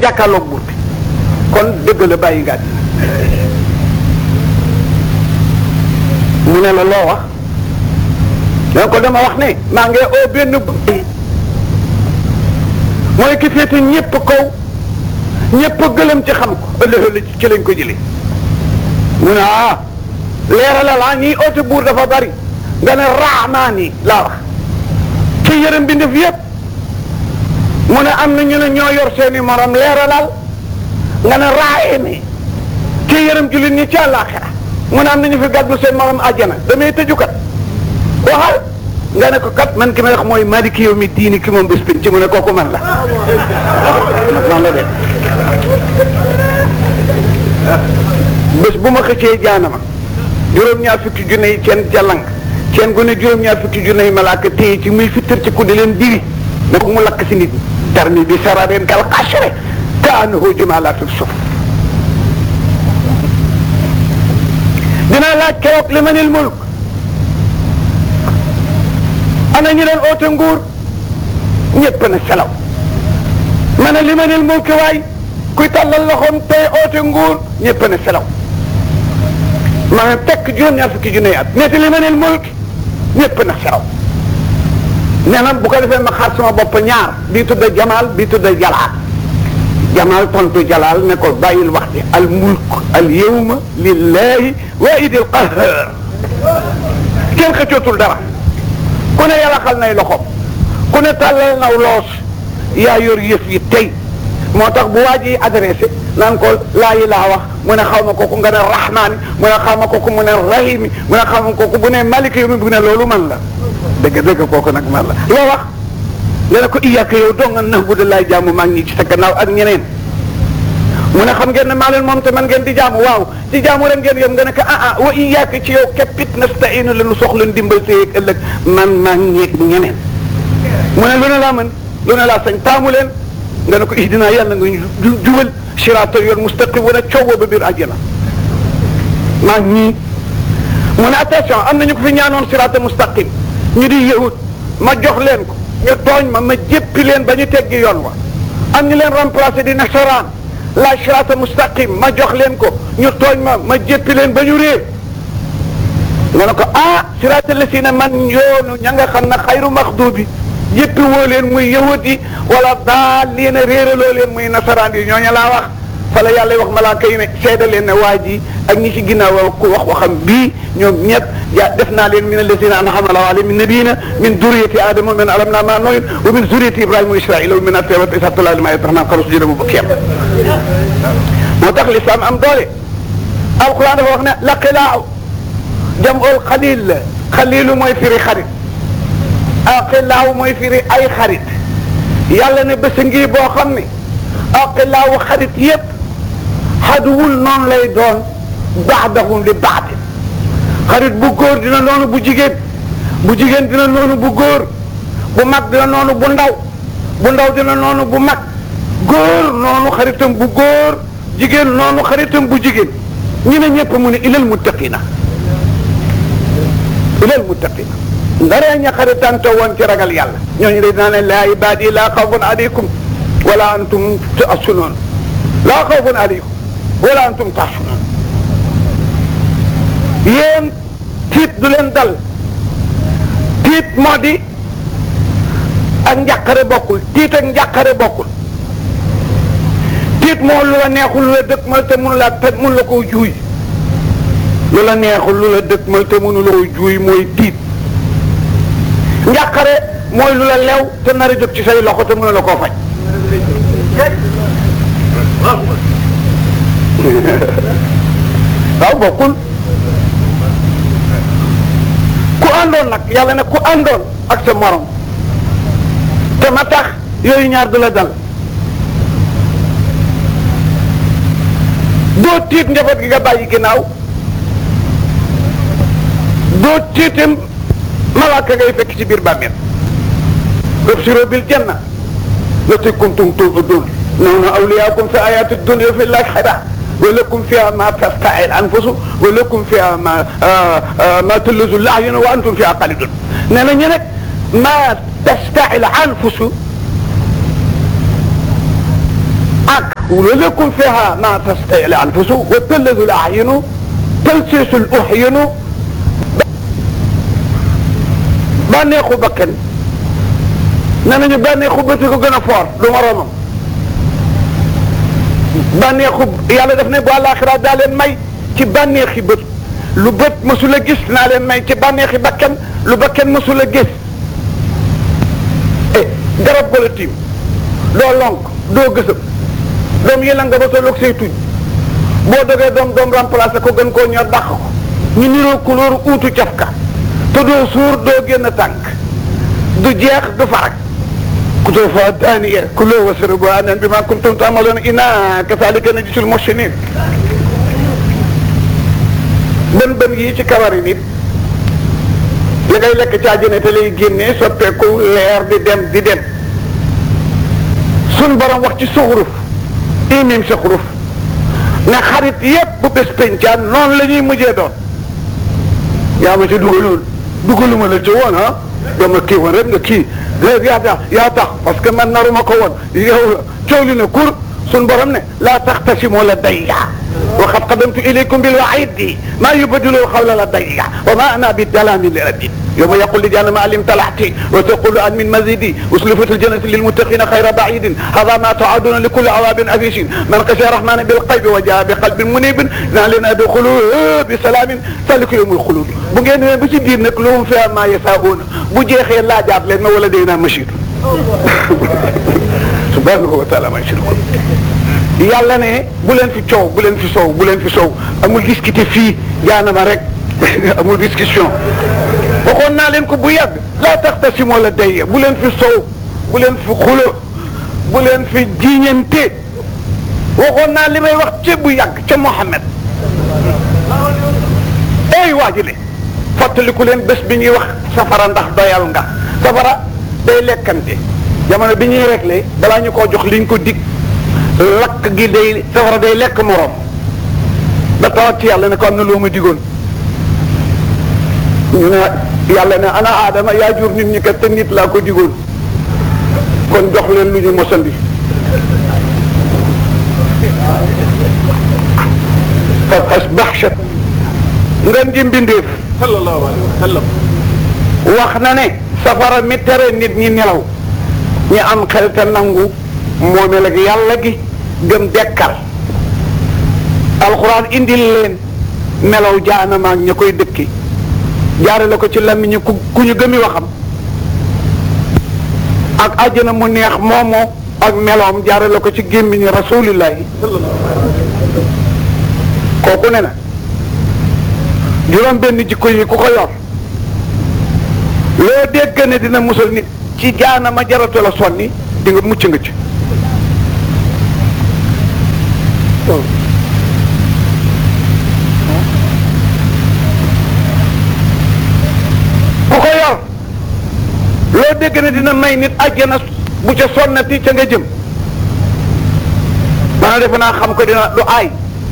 jàkkaarloog buur bi kon dëgg la bàyyi nga àddina mu ne la loo wax donc ko dama wax ne maa ngi oo benn mooy ki féete ñëpp kaw ñëpp gëlëm ci xam ko ëllëg ci lañ ko jëlee mu ne leeralal ñiy oote buur dafa bari nga ne rahmaani laa wax ci yërëm bi ndef yëpp mu ne am na ñu ne ñoo yor seeni morom leeralal nga ne raahimi ci yërëm jullit ñi ci àllaaxira mu ne am na ñu fi gàddu seen morom àjjana damay tëjukat waxal nga ne ko kat man ki may wax mooy maliki yawmi diini ki moom bés bin ci mu ne kooku man la man la de bés bu ma xëccee jaanama juróom-ñaar fukki junne yi ceen jallang ceen gu ne juróom-ñaar fukki junne yi malaaka téye ci muy fittar ci ku di leen diri ne ko mu lakk si nit ñi tarmi bi sarareen kal xasre ka annahu jumalatul suf dinaa laaj keroog li manil mulk ana ñu leen oote nguur ñëpp na selaw ma ne li manil mulk waay kuy tàllal loxoom tey oote nguur ñëpp na selaw ma ne tekk juróom-ñaar fukki junne at ñetti li manil mulk ñëpp na selaw nee na bu ko defee ma xaar sama bopp ñaar bii tudda jamaal bii tudda jalaal jamaal tontu jalaal ne ko bàyyil wax ji al mulk al yawma lillahi waahidil qahhaar kenn xëccootul dara ku ne yàlla xal nay loxoom ku ne tàllal naw loos yaa yor yëf yi tey moo tax bu waa ji adressé naan ko laa ilaaha wax mu ne xaw ma kooku nga ne rahmaani mu ne xaw ma kooku mu ne rahimi mu ne xaw ma kooku bu ne maliki yawmi bu ne loolu man la dëgg dëgg kooku nag man la loo wax nga ne ko iyaaka yow doo nga nax bu de laay jaamu maa ngi ci sa gannaaw ak ñeneen mu ne xam ngeen ne maa leen moom te man ngeen di jaamu waaw ci jaamu rek ngeen yem nga ne ko wa iyaaka ci yow képpit nasta'iinu la nu soxla ndimbal te yeeg ëllëg man maa ngi ñeeg ñeneen mu ne lu ne laa mën lu ne laa sañ taamu leen nga ne ko ihdina yàlla nga ñu jubal siraatal yoon mustaqim wala coow ba biir àjjana maa ngi mu ne attention am nañu ko fi ñaanoon siraatal mustaqim ñu di yahud ma jox leen ko ñu tooñ ma jéppi leen ba ñu teggi yoon wa am ñu leen remplacé di nasaraan la siraatal mustaqim ma jox leen ko ñu tooñ ma jéppi leen ba ñu réer nga ne ko siraatal lasiina man yoonu ña nga xam ne xayru maxduubi yëppi woo leen muy yahud yi wala daal leen a réeraloo leen muy nasaraan yi ñooñu laa wax fa la yàlla wax malaaka yi ne seeda leen ne waa ji ak ñi ci ginnaaw ku wax waxam bii ñoom ñëpp def naa leen min allazina an'ama Allahu alayhim min nabiyina min duriyati adama wa min alamna ma nooyin wa min zuriyati ibrahima wa israila wa min atewat isatullah lima yataxnaan xaros jële mu bëkk yam moo tax lislaam am doole alquran dafa wax ne laqilaaw jam'ul xalil la xalilu mooy firi xarit aqilaaw mooy firi ay xarit yàlla ne bés ngi boo xam ne aqilaaw xarit yépp xaduwul noonu lay doon baadahum li baadin xarit bu góor dina noonu bu jigéen dina noonu bu góor bu mag dina noonu bu ndaw dina noonu bu mag góor noonu xaritam bu góor jigéen noonu xaritam bu jigéen ñu ne ñëpp mu ne ilal muttaqina ndaree ña xaritante woon ci ragal yàlla ñooñu de dinaa ne laa ibaadi laa xawfun aleykum wala antum tahsunoon laa xawfun aleykum wala antum tahsunoon yéen tiit du leen dal tiit moo di ak njàqare bokkul tiit ak njàqare bokkul tiit moo lu la neexul lu la dëkk mal te mënu la ko juuy lu la neexul lu la dëkk mal te mënu la ko juuy mooy tiit njàqare mooy lu la lew te nar a jóg ci say loxo te mënu la koo faj waaw bokkul ku àndoon nag yàlla ne ku àndoon ak sa morom te ma tax yooyu ñaar du la dal doo tiit njaboot gi nga bàyyi ginnaaw doo tiitam malaaka ngay fekk ci biir bàmmeel ubshiru bil janna lati kuntum tu'adun nahnu awliyaakum fi ayaati dunya fi l-aaxira wa lakum fiha ma tastahi al-anfusu wa lakum fiha ma talazzu l-a'yun wa antum fiha xaalidun nee na ñu ne ma tastahi al-anfusu ak walakum fiha ma tastahi al anfusu wa talladhu al a'yunu talsisu al uhyunu bànneexu bakkan nee nañu bànneexu bëti ko gën a fort du moroomam bànneexu yàlla daf ne bu àllaaxira daa leen may ci bànneexi bët lu bët mësul a gis naa leen may ci bànneexi bakkan lu bakkan mësul a gis garab ko la tiim doo lonk doo gësëm doom yi la nga ba tolloog say tuñ boo dogee doom remplacé ko gën koo ñor dàq ko ñu niroo couleur uutu cafka te doo suur doo génn tànk du jeex du farak kutuufa daaniya kuluu washrabu hanii'an bimaa kuntum ta'maluun innaa kazaalika najzil muhsiniin bën yi ci kawari nit li ngay lekk ci àjjana te lay génnee soppeeku leer di dem sun borom wax ci suxuruf imim suxuruf ne xarit yépp bu bés pencaan noonu la ñuy mujjee doon yaa ma ci dugaluma la ci woon ah dama kii woon rek nga kii léegi yaa tax parce que man naruma ko woon yow la coow li ne kur sun borom ne laa taxtasimu ladayya wa qad qadamtu ilaykum bil wa'idi ma yubaddilu al-qawla ladayya wa ma ana bidallaamin lil abid yawma yaqulu li jahannama hal imtala'ti wa taqulu hal min mazidi uslifat al-jannatu lil muttaqina khayra ba'idin hadha ma tu'aduna li kulli awabin afishin man khashiya ar-rahmana bil qaybi wa jaa bi qalbin munibin na leen adkhulu bi salamin zalika yawmul khulud bu ngeen ne ba ci biir nag lahum fiha ma yasa'una bu jeexee laajaat leen ma wala day naa machid subhanahu wa ta'ala ma yushrikun yàlla ne bu leen fi coow bu leen fi soow bu leen fi soow amul discuter fii jaanama rek amul discussion waxoon naa leen ko bu yàgg laa taxtasimu ladayya bu leen fi soow bu leen fi xulo bu leen fi jiiñante waxoon naa li may wax ca bu yàgg ca Muhammad ey waajile fàttaliku leen bés bi ñuy wax safara ndax doyal nga safara day lekkante jamono bi ñuy réglé balaa ñu koo jox liñ ko dig lakk gi day safara day lekk morom da tawat ci yàlla ne ko am na loo ma digoon ñu ne yàlla ne ana aadama yaa jur nit ñi kat te nit laa ko digoon kon jox leen lu ñu mosandi fa asbaxshat ngeen ji mbindeef sallallahu alayhi wa sallam wax na ne safara mi tere nit ñi nelaw ñi am xel te nangu moomeel ak yàlla gi gëm dekkal alxuraan indil leen melaw jaanama ak ña koy dëkki jaare la ko ci làmmiñu ku ñu gëmi waxam ak àjjana mu neex moomoo ak meloom jaare la ko ci gémmiñu rasulillahi kooku ne na juróom benn jikko yi ku ko yor loo dégg ne dina musal nit ci jaanama jaratu la sonni di nga mucc nga ci ku ko yor loo dégg ne dina may nit àjjana bu ca sonnati ca nga jëm maanaam defe naa xam ko dina du aay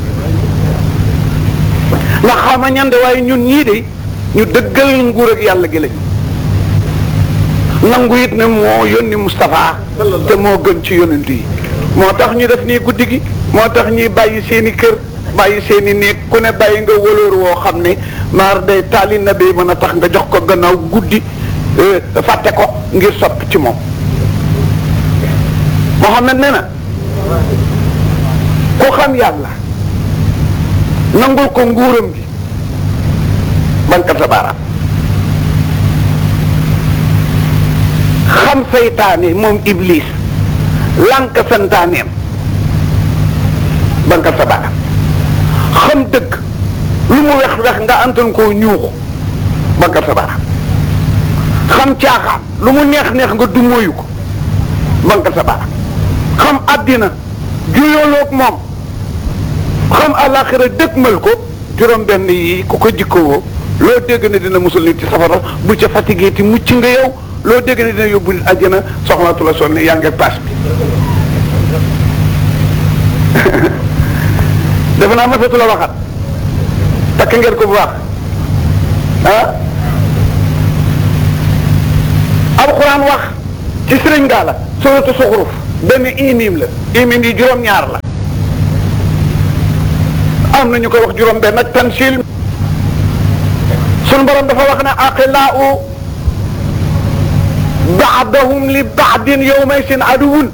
ndax xama ñande waaye ñun ñii de ñu dëggal nguur ak yàlla gi lañ nangu it ne moo yónni Moustapha te moo gën ci yonent yi moo tax ñu def nii guddi gi moo tax ñuy bàyyi seen i kër bàyyi seen i néeg ku ne bàyyi nga wóolóor woo xam ne maar day taali na bi mën a tax nga jox ko gannaaw guddi fàtte ko ngir sopp ci moom Muhammad nee na ku xam yàlla nangul ko nguuram gi bankat sa baaraam xam seytaane moom iblis lànk santaaneem bankat sa baaraam xam dëgg lu mu wex nga antan koo ñuuxu bankat sa baaraam xam caaxaan lu mu neex nga dumóoyu ko bankat sa baaraam xam àddina juyooloog moom xam àllaaxira dëgmal ko juróom benn yi ku ko jikkowoo loo dégg ne dina musul nit ci safara bu ca fatigué ti mucc nga yow loo dégg ne dina yóbbu nit àjjana soxlaatu la sonn yaa ngi paas bi defe naa masatu la waxat takk ngeen ko bu baax ah alxuraan wax ci sëriñ Gaala suratu Zuxruf benn imim la imim yi juróom-ñaar la am na ñu koy wax juróom benn ak tansil sunu borom dafa wax ne aqilaa'u baadahum li baadin yawmaysin aduwwun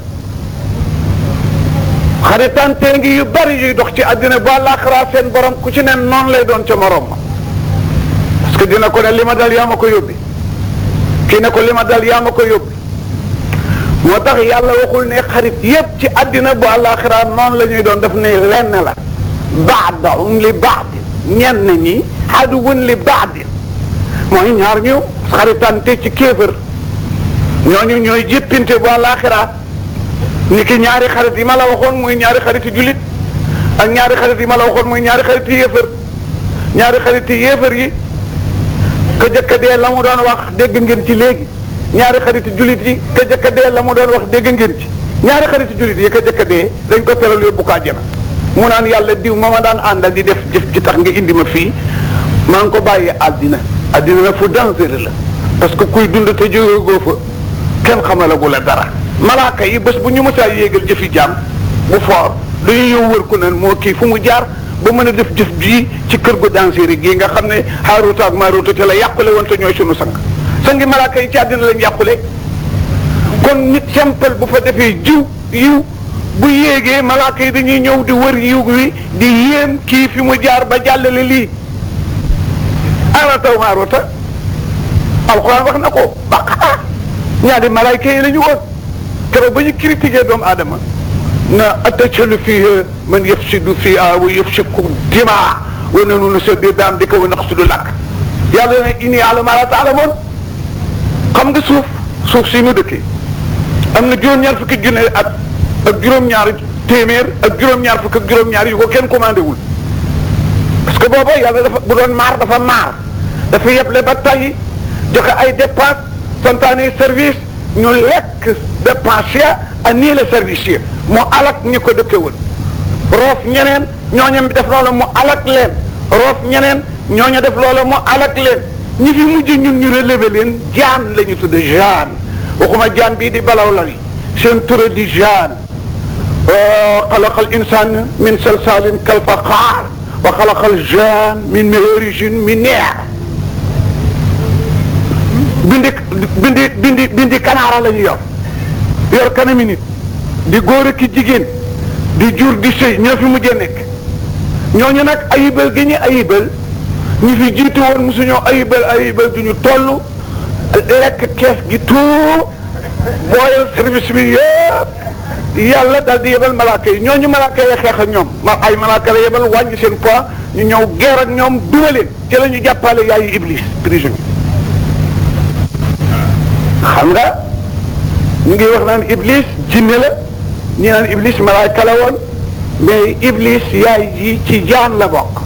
xaritante ngi yu bari yuy dox ci àddina bu àllaaxira seen borom ku ci ne noonu lay doon ca morom ma parce que dina ko ne li ma dal yaa ma ko yóbbi kii ne ko li ma dal yaa ma ko yóbbi moo tax yàlla waxul ne xarit yépp ci àddina bu àllaaxira noonu la ñuy doon daf ne lenn la baadahum li baadin ñenn ñi aduwwun li baadin mooy ñaar ñu xaritante ci kéefër ñooñu ñooy jéppinte bu àllaaxira ni ki ñaari xarit yi ma la waxoon muy ñaari xariti jullit ak ñaari xarit yi ma la waxoon muy ñaari xariti yéefar ñaari xariti yéefar yi ka jëkka dee la mu doon wax dégg ngeen ci léegi ñaari xariti jullit yi ka jëkka dee la mu doon wax dégg ngeen ci ñaari xariti jullit yi ka jëkka dee dañ ko teral yóbbu ko àjjana mu naan yàlla diw ma ma daan àndal di def jëf ji tax nga indi ma fii maa ngi ko bàyyi àddina àddina nag fu dangereux la parce que kuy dund te jóge goo fa kenn xamalagu la dara malaaka yi bés bu ñu mësaa yéegal jëfi jaam bu foor dañuy ñëw wër ku ne moo kii fu mu jaar ba mën a def jëf bii ci kër gu danseeri gii nga xam ne Haaruuta ak Maaruuta te la yàqule woon te ñooy sunu sangi malaaka yi ci àddina lañ yàqule kon nit simple bu fa defee yiw bu yéegee malaaka yi dañuy ñëw di wër yiw wi di yéem kii fi mu jaar ba jàllale lii Haaruuta ak Maaruuta alxuraan wax na ko Baqara ñaari malaaka yi la ñu woon keroog ba ñu critiqué doomu aadama na atajalu fiihaa man yufsidu fiihaa wa yasfiku dimaa wa nahnu nusabbihu bihamdika wa naqsidu lak yàlla ne inni a'lamu maa laa ta'lamuun xam nga suuf si mu dëkkee am na juróom-ñaar fukki junne at ak juróom-ñaar téeméer ak juróom-ñaar fukk ak juróom-ñaar yu ko kenn commandé wul parce que booba yàlla dafa bu doon dafa dafa yeble ba tey joxe ay dépense santaane service ñu lekk dépense ya nii la service yi mu alak ñi ko dëkkewul roof ñeneen ñooñu def loola mu alak leen roof ñeneen ñooñu def loola mu alak leen ñi fi mujj ñun ñu relevé leen jaan la ñu tudde jaan waxuma jaan bii di balaw la seen tura di jaan xalaqa al insan min salsalin kal faqaar wa xalaqa al jaan min marijin min naar bindi kanaara la ñu yor kanami nit di góor ki jigéen di jur di sëy ñoo fi mujjee nekk ñooñu nag ayibal gi ñu ayibal ñu fi jiitu woon mosuñoo ayibal duñu toll lekk kees gi tout booyal service bi yëpp yàlla daal di yebal malaaka yi ñooñu malaaka yi xeex ak ñoom ay malaaka la yebal wàññi seen poids ñu ñëw geer ak ñoom duma leen ci la ñu jàppale yaayu iblis prison xam nga ñu ngi wax naan iblis jinne la ñi naan iblis malaaka la woon mais iblis yaay ji ci jaan la bokk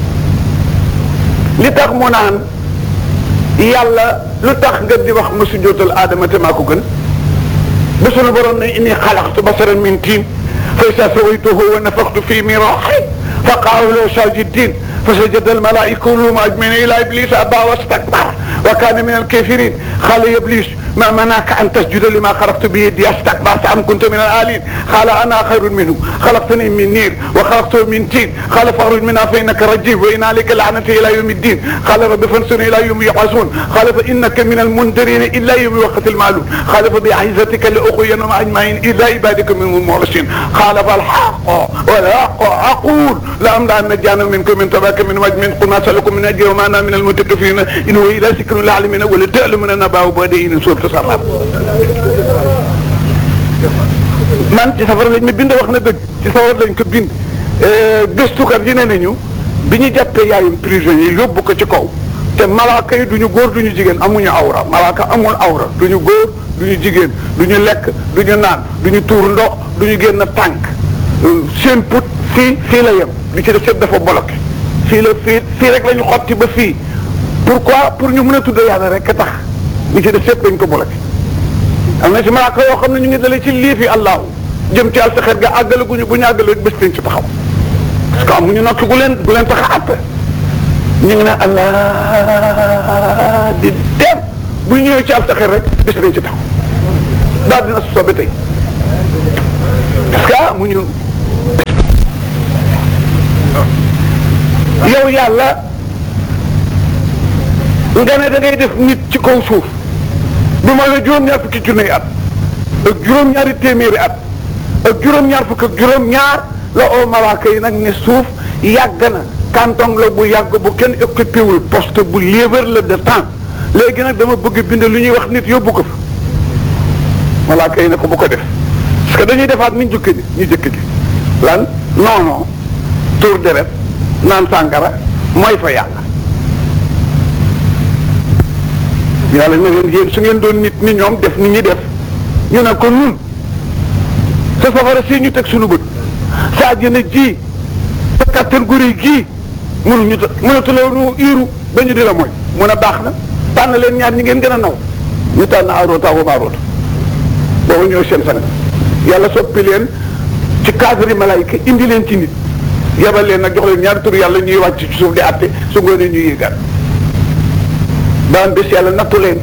li tax mu naan yàlla lu tax nga di wax ma sujjóotal aadama te maa ko gën ba sunu borom ne inni xalaqtu basaran min tiin fa izaa sawaytuhu wa nafaxtu fii min ruuhi fa qa'uu lahu saajidiin فسجد الملائكة كلهم أجمعين إلى إبليس أبى واستكبر وكان من الكافرين قال يا إبليس ما منعك أن تسجد لما خلقت بيدي استكبرت أم كنت من العالين قال أنا خير منه خلقتني من نير وخلقته من طين قال فاخرج منها فإنك رجيم وإن عليك لعنتي إلى يوم الدين قال رب فانصرني إلى يوم يبعثون قال فإنك من المنذرين إلا يوم الوقت المعلوم قال فبعزتك لأغوينهم أجمعين إلا عبادك منهم المخلصين قال فالحق والحق أقول لأملأن جهنم منكم من تبعك من وجه قل ما سألكم من أجر وما أنا من المتكفين إن هو إلا ذكر للعالمين ولتعلمون نبأه بعد حين سورة الصلاة man ci safara lañ ma bind wax na dëgg ci safara lañ ko bind gëstukat yi ne nañu bi ñu jàppee yaayum prisonnier yóbbu ko ci kaw te malaaka yi duñu góor duñu jigéen amuñu awra malaaka amul awra duñu góor duñu jigéen duñu lekk duñu naan duñu tuur ndox duñu génn tànk seen put fii la yem li ci def dafa bloqué fii rek la ñu xotti ba fii pourquoi pour ñu mën a tudd yàlla rek a tax li ci def dañ ko bloqué am na si malaaka yoo xam ne ñu ngi dalee ci lii fi allahu jëm ci alsaxeet ga àggalaguñu bu ñu àggalee bés dañ ci taxaw parce que amuñu nokki gu leen tax a àtte ñu ngi ne allah di dem bu ñëwee ci alsaxeet rek bés dañ ci taxaw daal dina soobee tey parce que amuñu yow yàlla nga ne da ngay def nit ci kaw suuf du ma la juróom-ñaar fukki junni at ak juróom-ñaari téeméeri at ak juróom-ñaar fukk ak juróom-ñaar la oo malaaka yi nag ne suuf yàgg na canton la bu yàgg bu kenn occupé wul poste bu libre la de temps léegi nag dama bëgg bind lu ñuy wax nit yóbbu ko fa malaaka yi ne ko bu ko def parce que dañuy defaat ni ñu jëkk ji lan non tour deret naan sàngara mooy fa yàlla yàlla ne leen yéen su ngeen doon nit ni ñoom def ni ñuy def ñu ne ko nun sa safara si ñu teg suñu bët sa àjjana ji sa kattan gu réy gii mënatuloo nu iiru ba ñu di la mooy mun a baax na tànn leen ñaar ñi ngeen gën a naw ñu tànn Aaroota wa Maaroota boobu ñooy seen sang yàlla soppi leen ci cadre yi malaayika indi leen ci nit yabal leen nag jox leen ñaari tur yàlla ñuy wàcc ci suuf di àtte su ngoonee ñuy yéegal daan bés yàlla nattu leen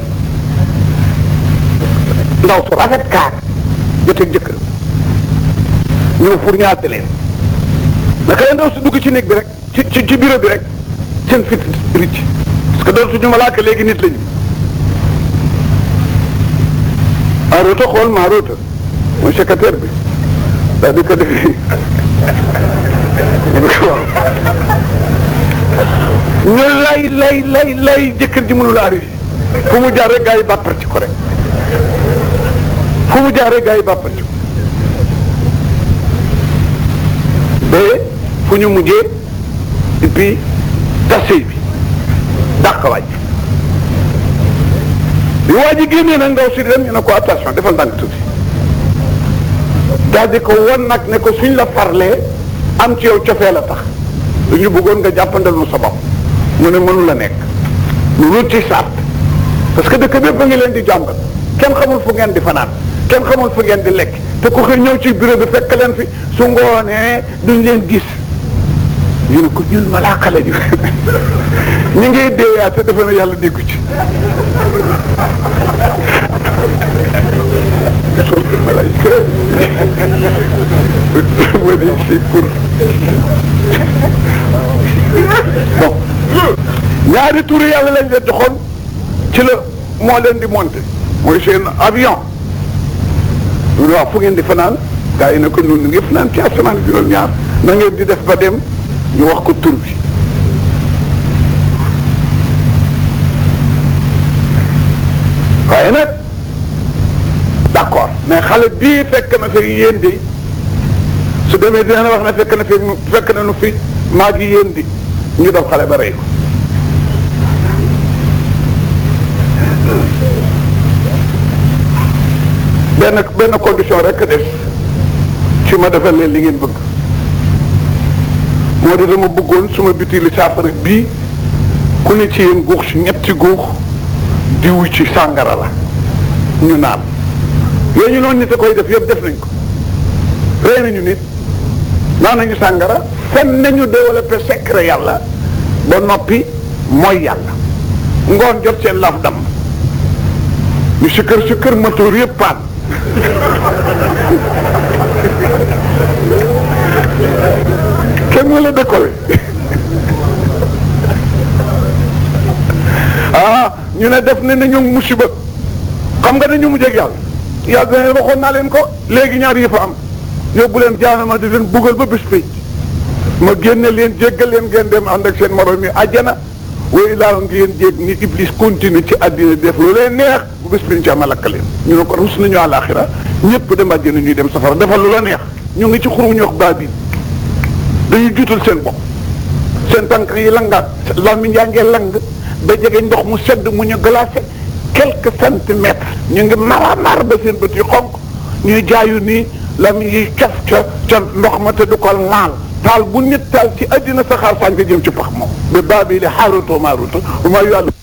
ndaw su rafet kaar joteeg jëkkër ñëw pour ñu àtte leen naka la ndaw su dugg ci néeg bi rek ci bureau bi rek seen fit ricc parce que dootuñu malaaka léegi nit lañu Aaroota xool Maaroota mooy secrétaire bi daal di ko defee ñu lay jëkkër ji mënul arrivé fu mu jaar rek gaa yi bàppar ci ko rek fu mu jaar rek gaa yi bàppar ci ko ba fu ñu mujjee et puis tasey bi dàq waaj bi waa ji génnee nag ndaw si dem ñu ne ko attention defal ndànk tuuti daal di ko won nag ne ko suñ la farlee am ci yow cofee la tax ñu bëggoon nga jàppandal nu sa bopp mu ne mënu la nekk lu ci sart parce que dëkk bépp a ngi leen di jàmbat kenn xamul fu ngeen di fanaan kenn xamul fu ngeen di lekk te ku xëy ñëw ci bureau bi fekk leen fi su ngoonee duñ leen gis ñu ne ko ñun malaaka la ñu ñu ngi deeyaat te defe na yàlla déggu ci bon ñaari turu yàlla lañ leen joxoon ci la moo leen di monté mooy seen avion ñu ne waaw fu ngeen di fanaan gars yi ne ko ñun ngi fanaan ci asamaan juróom-ñaar na ngeen di def ba dem ñu wax ko tur bi waaye nag d'accord mais xale bii fekk na fi yéen di su demee dina wax ne fekk na nu fi maa ngi yéen di ñu def xale ba rey ko benn condition rek des ci ma defal leen li ngeen bëgg moo di dama bëggoon suma biti li saafara bii ku ne ci yéen guux si ñetti guux diwu ci sàngara la ñu naan yooyu ñu noonu nit a koy def yëpp def nañ ko rey nañu nit naan nañu sàngara fen nañu développé secret yàlla ba noppi mooy yàlla ngoon jot seen laaf dam ñu si kër motoor yëpp paan kenn mu la décollé ñu ne def ne nañu musiba xam nga dañu mujj ak yàlla ne waxoon naa leen ko léegi ñaar yi fa am yóbbu leen jaanama di leen buggal ba bis pénc ma génne leen jéggal leen ngeen dem ànd ak seen morom yi àjjana wooyu laa ngeen jég ni iblis continue ci àddina def lu leen neex bu bis pénc ma lakk leen ñu ne ko rus nañu àllaaxira ñëpp dem àjjana ñuy dem safara defal lu la neex ñu ngi ci xuru ñu wax baabil dañuy juutal seen bopp seen tànk yi langaat làmmiñ yaa ngee lang ba jege ndox mu sedd mu ñu glacé quelques centimètres ñu ngi mar ba seen bët yi xonq ñuy jaayu nii làmmiñ yi cof ca ndox ma te du ko laal taal bu nit taal ci àddina saxaar sànq jëm ci pax moom ba baabil Haaruuta wa Maaruuta